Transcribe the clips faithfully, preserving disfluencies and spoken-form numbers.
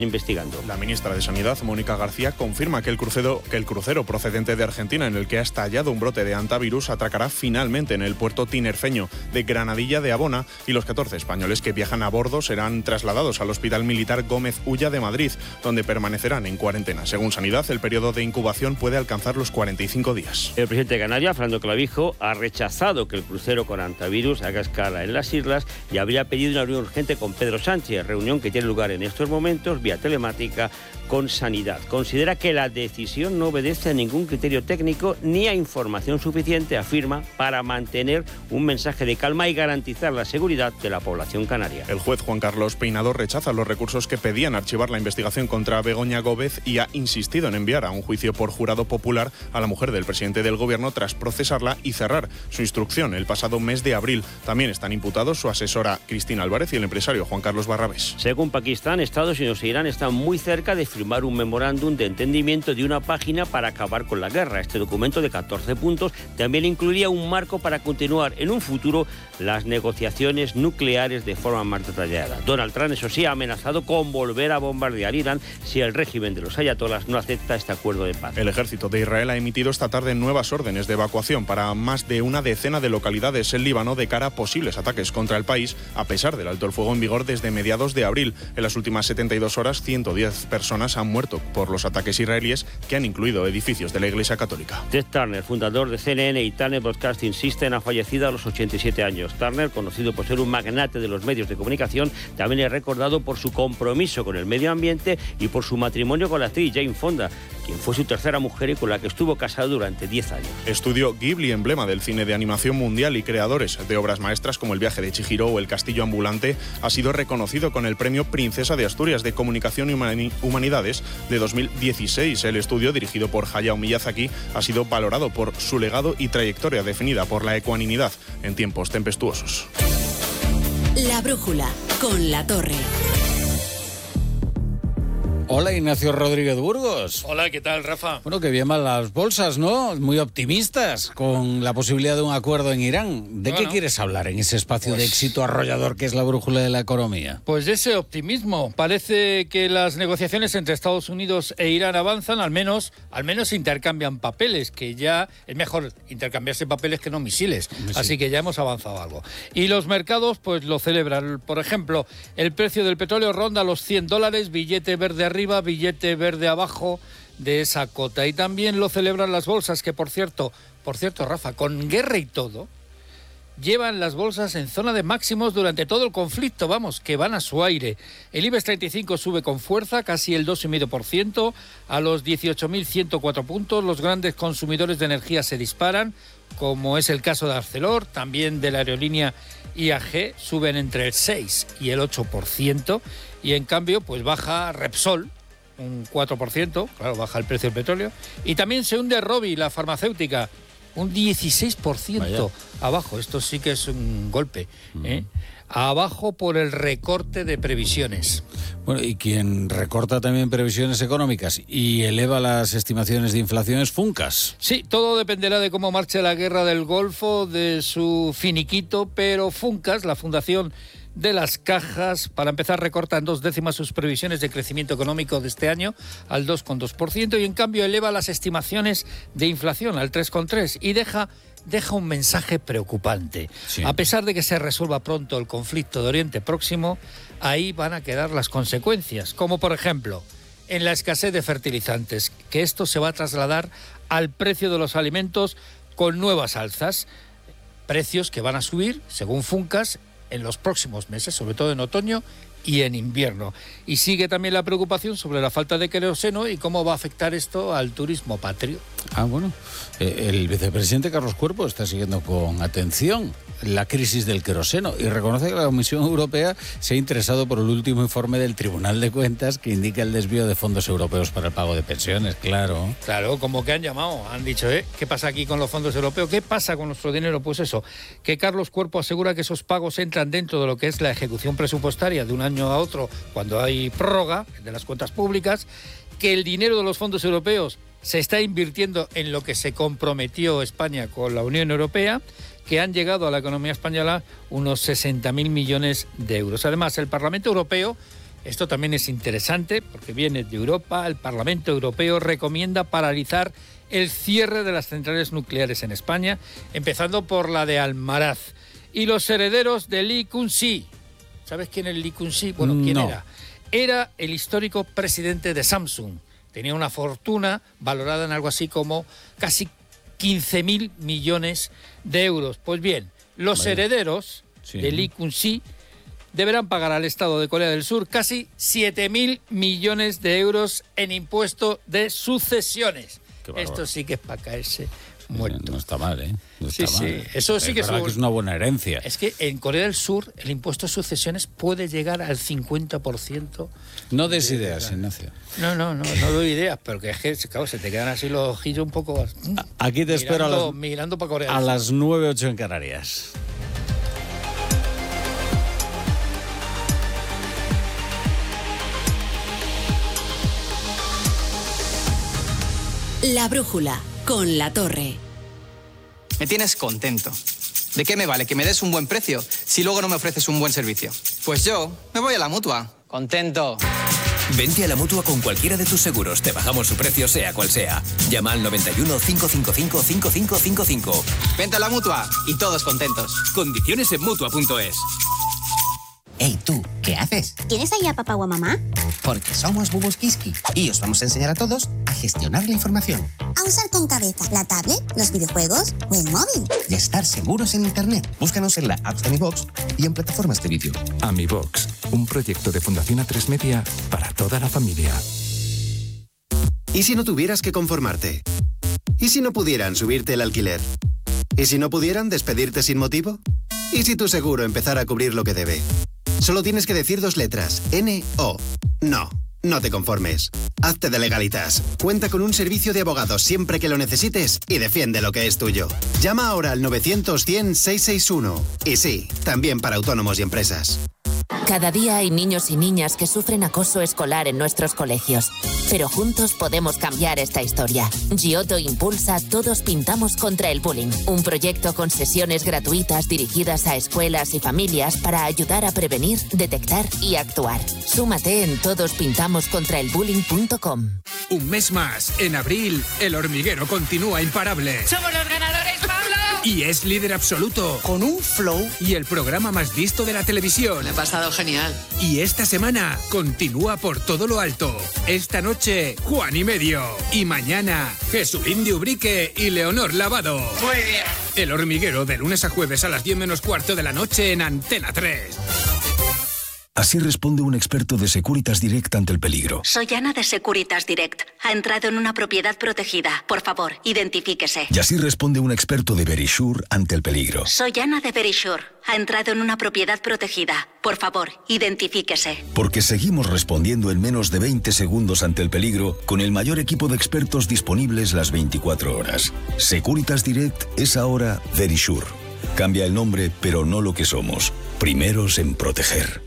investigando. La ministra de Sanidad, Mónica García, confirma que el crucero, que el crucero procedente de Argentina, en el que ha estallado un brote de hantavirus, atracará finalmente en el puerto tinerfeño de Granadilla de Abona, y los catorce españoles que viajan a bordo serán trasladados al Hospital Militar Gómez Ulla de Madrid, donde permanecerán en cuarentena. Según Sanidad, el periodo de incubación puede alcanzar los cuarenta y cinco días. El presidente de Canarias, Fernando Clavijo, ha rechazado que el crucero con hantavirus haga escala en las islas y habría pedido una reunión urgente con Pedro Sánchez, reunión que tiene lugar en estos momentos vía telemática con Sanidad. Considera que la decisión no obedece a ningún criterio técnico ni a información suficiente, afirma, para mantener un mensaje de calma y garantizar la seguridad de la población canaria. El juez Juan Carlos Peinado rechaza los recursos que pedían archivar la investigación contra Begoña Gómez y ha insistido en enviar a un juicio por jurado popular a la mujer del presidente del gobierno tras procesarla y cerrar su instrucción el pasado mes de abril. También están imputados su asesora Cristina Álvarez y el empresario Juan Carlos Barrabés. Según Pakistán, Estados Unidos e Irán están muy cerca de firmar un memorándum de entendimiento de una página para acabar con la guerra. Este documento de catorce puntos también incluiría un marco para continuar en un futuro las negociaciones nucleares de forma más detallada. Donald Trump, eso sí, ha amenazado con volver a bombardear Irán si el régimen de los ayatolás no acepta este acuerdo de paz. El ejército de Israel ha emitido esta tarde nuevas órdenes de evacuación para más de una decena de localidades en Líbano de cara a posibles ataques contra el país, a pesar del alto el fuego en vigor desde mediados de abril. En las últimas setenta y dos horas, ciento diez personas han muerto por los ataques israelíes, que han incluido edificios de la Iglesia Católica. Ted Turner, fundador de C N N y Turner Broadcasting System, ha fallecido a los ochenta y siete años. Turner, conocido por ser un magnate de los medios de comunicación, también es recordado por su compromiso con el medio ambiente y por su matrimonio con la actriz Jane Fonda, quien fue su tercera mujer y con la que estuvo casado durante diez años. Estudio Ghibli, emblema del cine de animación mundial y creadores de obras maestras como El viaje de Chihiro o El castillo ambulante, ha sido reconocido con el premio Princesa de Asturias de Comunicación y Humanidades de dos mil dieciséis. El estudio, dirigido por Hayao Miyazaki, ha sido valorado por su legado y trayectoria definida por la ecuanimidad en tiempos tempestuosos. La brújula con La Torre. Hola, Ignacio Rodríguez Burgos. Hola, ¿qué tal, Rafa? Bueno, que bien van las bolsas, ¿no? Muy optimistas con la posibilidad de un acuerdo en Irán. ¿De bueno, qué quieres hablar en ese espacio pues, de éxito arrollador que es la brújula de la economía? Pues de ese optimismo. Parece que las negociaciones entre Estados Unidos e Irán avanzan, al menos, al menos intercambian papeles, que ya es mejor intercambiarse papeles que no misiles. Sí. Así que ya hemos avanzado algo. Y los mercados, pues lo celebran. Por ejemplo, el precio del petróleo ronda los cien dólares, billete verde arriba, billete verde abajo de esa cota. Y también lo celebran las bolsas, que por cierto, por cierto, Rafa, con guerra y todo, llevan las bolsas en zona de máximos durante todo el conflicto, vamos, que van a su aire. El IBEX treinta y cinco sube con fuerza, casi el dos coma cinco por ciento, a los dieciocho mil ciento cuatro puntos. Los grandes consumidores de energía se disparan, como es el caso de Arcelor, también de la aerolínea I A G, suben entre el seis y el ocho por ciento. Y en cambio, pues baja Repsol, un cuatro por ciento, claro, baja el precio del petróleo. Y también se hunde Rovi, la farmacéutica, un dieciséis por ciento Vaya. Abajo. Esto sí que es un golpe, ¿eh? Uh-huh. Abajo por el recorte de previsiones. Bueno, y quien recorta también previsiones económicas y eleva las estimaciones de inflación es Funcas. Sí, todo dependerá de cómo marche la guerra del Golfo, de su finiquito, pero Funcas, la fundación de las cajas, para empezar, recorta en dos décimas sus previsiones de crecimiento económico de este año al dos coma dos por ciento y en cambio eleva las estimaciones de inflación al tres coma tres por ciento y deja, deja un mensaje preocupante. Sí. A pesar de que se resuelva pronto el conflicto de Oriente Próximo, ahí van a quedar las consecuencias, como por ejemplo en la escasez de fertilizantes, que esto se va a trasladar al precio de los alimentos con nuevas alzas, precios que van a subir, según Funcas, en los próximos meses, sobre todo en otoño y en invierno. Y sigue también la preocupación sobre la falta de queroseno y cómo va a afectar esto al turismo patrio. Ah, bueno. Eh, el vicepresidente Carlos Cuerpo está siguiendo con atención la crisis del queroseno y reconoce que la Comisión Europea se ha interesado por el último informe del Tribunal de Cuentas que indica el desvío de fondos europeos para el pago de pensiones, claro. Claro, como que han llamado, han dicho, ¿eh? ¿Qué pasa aquí con los fondos europeos? ¿Qué pasa con nuestro dinero? Pues eso, que Carlos Cuerpo asegura que esos pagos entran dentro de lo que es la ejecución presupuestaria de un año a otro cuando hay prórroga de las cuentas públicas, que el dinero de los fondos europeos se está invirtiendo en lo que se comprometió España con la Unión Europea, que han llegado a la economía española unos sesenta mil millones de euros. Además, el Parlamento Europeo Esto también es interesante porque viene de Europa. El Parlamento Europeo recomienda paralizar el cierre de las centrales nucleares en España, empezando por la de Almaraz. Y los herederos de Lee Kun-si. ¿Sabes quién es Lee Kun-si? Bueno, ¿quién No. era? Era el histórico presidente de Samsung. Tenía una fortuna valorada en algo así como casi quince mil millones de euros. Pues bien, los Vale. herederos Sí. de Lee Kun-si deberán pagar al Estado de Corea del Sur casi siete mil millones de euros en impuesto de sucesiones. Qué bárbaro. Esto sí que es para caerse No, muerto. no está mal, ¿eh? No Sí, está sí. mal. Eso sí Es que es verdad un- que es una buena herencia. Es que en Corea del Sur el impuesto de sucesiones puede llegar al cincuenta por ciento. No des ideas, Ignacio. No, no, no, no doy ideas, pero que es que claro, se te quedan así los ojillos un poco... Aquí te espero a mirando, las, mirando para Corea a del Sur. las nueve ocho en Canarias. La brújula con La Torre. Me tienes contento. ¿De qué me vale que me des un buen precio si luego no me ofreces un buen servicio? Pues yo me voy a la Mutua. Contento. Vente a la Mutua con cualquiera de tus seguros. Te bajamos su precio sea cual sea. Llama al noventa y uno, cinco cinco cinco, cinco cinco cinco cinco. Vente a la Mutua y todos contentos. Condiciones en Mutua punto es. Hey, tú, ¿qué haces? ¿Tienes ahí a papá o a mamá? Porque somos Bubus Kiski y os vamos a enseñar a todos a gestionar la información A usar con cabeza la tablet, los videojuegos o el móvil. y a estar seguros en Internet. Búscanos en la App de Mi Box y en plataformas de vídeo. AmiBox, un proyecto de Fundación A tres Media para toda la familia. ¿Y si no tuvieras que conformarte? ¿Y si no pudieran subirte el alquiler? ¿Y si no pudieran despedirte sin motivo? ¿Y si tu seguro empezara a cubrir lo que debe? Solo tienes que decir dos letras, N O. No, no te conformes. Hazte de Legalitas. Cuenta con un servicio de abogados siempre que lo necesites y defiende lo que es tuyo. Llama ahora al novecientos, cien, seiscientos sesenta y uno. Y sí, también para autónomos y empresas. Cada día hay niños y niñas que sufren acoso escolar en nuestros colegios. Pero juntos podemos cambiar esta historia. Giotto impulsa Todos Pintamos contra el Bullying, un proyecto con sesiones gratuitas dirigidas a escuelas y familias para ayudar a prevenir, detectar y actuar. Súmate en todos pintamos contra el bullying punto com. Un mes más, en abril, El Hormiguero continúa imparable. ¡Somos los ganadores, Pablo! Y es líder absoluto. Con un flow. Y el programa más visto de la televisión. Me he pasado genial. Y esta semana continúa por todo lo alto. Esta noche, Juan y Medio. Y mañana, Jesulín de Ubrique y Leonor Lavado. Muy bien. El Hormiguero, de lunes a jueves a las diez menos cuarto de la noche en Antena tres. Así responde un experto de Securitas Direct ante el peligro. Soy Ana de Securitas Direct. Ha entrado en una propiedad protegida. Por favor, identifíquese. Y así responde un experto de Verisure ante el peligro. Soy Ana de Verisure. Ha entrado en una propiedad protegida. Por favor, identifíquese. Porque seguimos respondiendo en menos de veinte segundos ante el peligro con el mayor equipo de expertos disponibles las veinticuatro horas. Securitas Direct es ahora Verisure. Cambia el nombre, pero no lo que somos. Primeros en proteger.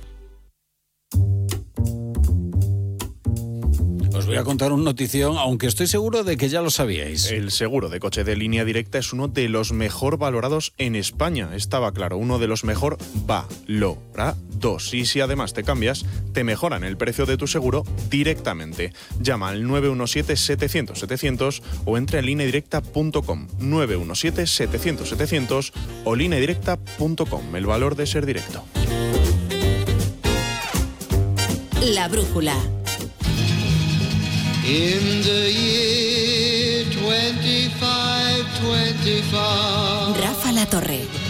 Os voy a contar una notición, aunque estoy seguro de que ya lo sabíais. El seguro de coche de línea directa es uno de los mejor valorados en España. Estaba claro, uno de los mejor valorados. Y si además te cambias, te mejoran el precio de tu seguro directamente. Llama al nueve uno siete, setecientos, setecientos o entra en línea directa punto com. nueve uno siete, setecientos, setecientos o línea directa punto com. El valor de ser directo. La brújula. In the year twenty-five twenty-five. Rafa La Torre.